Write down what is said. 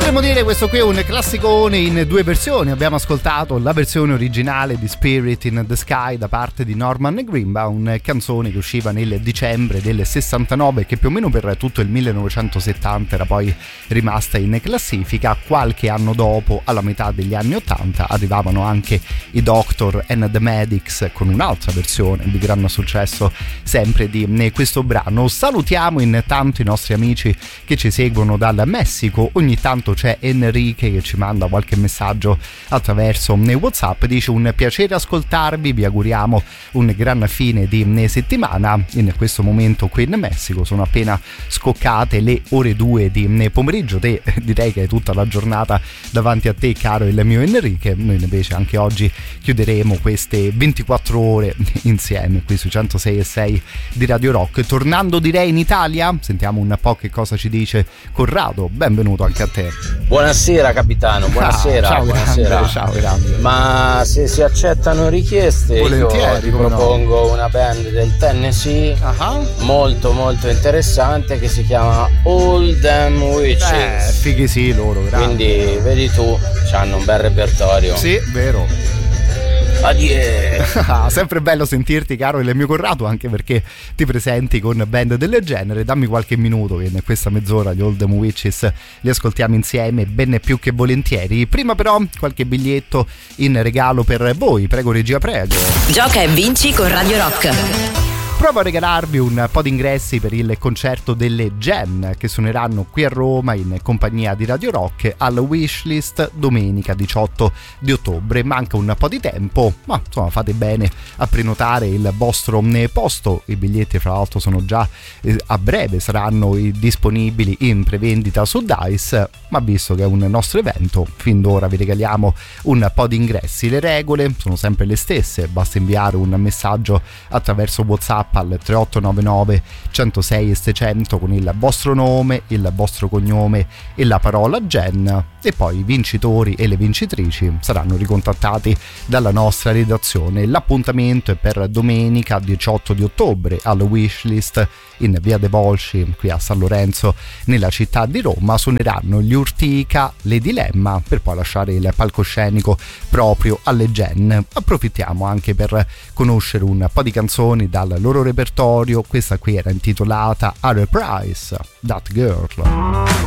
Potremmo dire questo qui è un classicone in due versioni. Abbiamo ascoltato la versione originale di Spirit in the Sky da parte di Norman Greenbaum, canzone che usciva nel dicembre del 69 e che più o meno per tutto il 1970 era poi rimasta in classifica. Qualche anno dopo, alla metà degli anni 80, arrivavano anche i Doctor and the Medics con un'altra versione di gran successo sempre di questo brano. Salutiamo intanto i nostri amici che ci seguono dal Messico. Ogni tanto c'è Enrique che ci manda qualche messaggio attraverso WhatsApp, dice: un piacere ascoltarvi, vi auguriamo un gran fine di settimana. In questo momento qui in Messico sono appena scoccate le ore 2 di pomeriggio. Te direi che hai tutta la giornata davanti a te, caro il mio Enrique. Noi invece anche oggi chiuderemo queste 24 ore insieme qui sui 106.6 di Radio Rock. Tornando direi in Italia, sentiamo un po' che cosa ci dice Corrado. Benvenuto anche a te. Buonasera capitano, buonasera. Ciao, buonasera. Grande, ciao grande. Ma se si accettano richieste, io vi propongo una band del Tennessee molto molto interessante che si chiama All Them Witches. Fighi sì loro, grande. Quindi vedi tu, hanno un bel repertorio. Sì, vero. Adie. Sempre bello sentirti, caro il mio Corrado, anche perché ti presenti con band del genere. Dammi qualche minuto che in questa mezz'ora gli Old Witches li ascoltiamo insieme ben più che volentieri. Prima però qualche biglietto in regalo per voi, prego regia, prego. Gioca e vinci con Radio Rock. Provo a regalarvi un po' di ingressi per il concerto delle Gem che suoneranno qui a Roma in compagnia di Radio Rock al Wishlist domenica 18 di ottobre. Manca un po' di tempo, ma insomma fate bene a prenotare il vostro posto. I biglietti fra l'altro sono già a breve, saranno disponibili in prevendita su Dice, ma visto che è un nostro evento, fin d'ora vi regaliamo un po' di ingressi. Le regole sono sempre le stesse, basta inviare un messaggio attraverso WhatsApp al 3899 106 600 con il vostro nome, il vostro cognome e la parola Gen, e poi i vincitori e le vincitrici saranno ricontattati dalla nostra redazione. L'appuntamento è per domenica 18 di ottobre al Wishlist in via De Volsci qui a San Lorenzo nella città di Roma. Suoneranno gli Urtica, le Dilemma, per poi lasciare il palcoscenico proprio alle Gen. Approfittiamo anche per conoscere un po' di canzoni dal loro repertorio. Questa qui era intitolata At a Price, That Girl.